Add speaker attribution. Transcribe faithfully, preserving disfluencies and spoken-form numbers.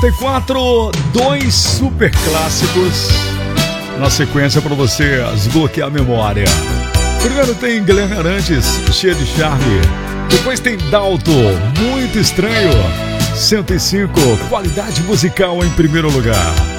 Speaker 1: noventa e quatro, dois super clássicos na sequência para você desbloquear a memória. Primeiro tem Guilherme Arantes, Cheia de Charme. Depois tem Dalto, Muito Estranho. cento e cinco, qualidade musical em primeiro lugar.